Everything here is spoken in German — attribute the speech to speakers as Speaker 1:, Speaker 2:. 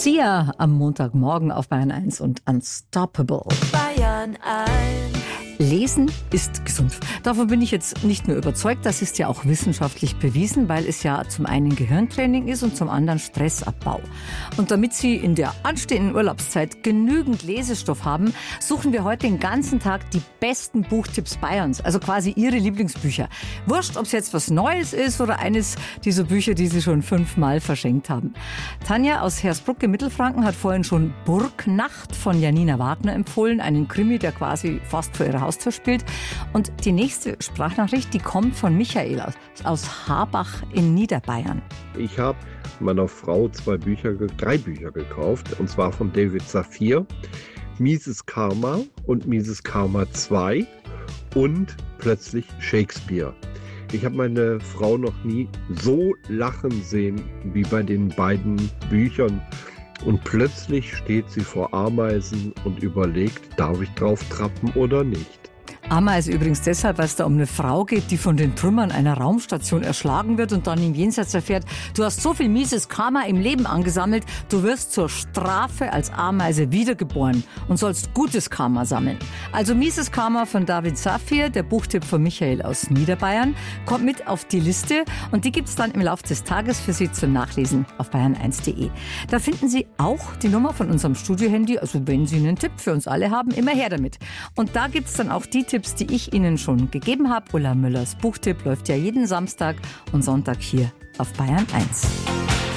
Speaker 1: Sia am Montagmorgen auf Bayern 1 und Unstoppable.
Speaker 2: Bayern 1.
Speaker 1: Lesen ist gesund. Davon bin ich jetzt nicht nur überzeugt, das ist ja auch wissenschaftlich bewiesen, weil es ja zum einen Gehirntraining ist und zum anderen Stressabbau. Und damit Sie in der anstehenden Urlaubszeit genügend Lesestoff haben, suchen wir heute den ganzen Tag die besten Buchtipps Bayerns, also quasi Ihre Lieblingsbücher. Wurscht, ob es jetzt was Neues ist oder eines dieser Bücher, die Sie schon 5-mal verschenkt haben. Tanja aus Hersbruck im Mittelfranken hat vorhin schon Burgnacht von Janina Wagner empfohlen, einen Krimi, der quasi fast vor ihrer Haustür spielt. Und die nächste Sprachnachricht, die kommt von Michael aus Habach in Niederbayern.
Speaker 3: Ich habe meiner Frau 3 Bücher gekauft, und zwar von David Safir, Mises Karma und Mises Karma 2 und plötzlich Shakespeare. Ich habe meine Frau noch nie so lachen sehen wie bei den beiden Büchern. Und plötzlich steht sie vor Ameisen und überlegt, darf ich drauf trappen oder nicht.
Speaker 1: Ameise übrigens deshalb, weil es da um eine Frau geht, die von den Trümmern einer Raumstation erschlagen wird und dann im Jenseits erfährt, du hast so viel mieses Karma im Leben angesammelt, du wirst zur Strafe als Ameise wiedergeboren und sollst gutes Karma sammeln. Also mieses Karma von David Safir, der Buchtipp von Michael aus Niederbayern, kommt mit auf die Liste und die gibt's dann im Laufe des Tages für Sie zum Nachlesen auf bayern1.de. Da finden Sie auch die Nummer von unserem Studiohandy, also wenn Sie einen Tipp für uns alle haben, immer her damit. Und da gibt's dann auch die Tipps, die ich Ihnen schon gegeben habe. Ulla Müllers Buchtipp läuft ja jeden Samstag und Sonntag hier auf Bayern 1.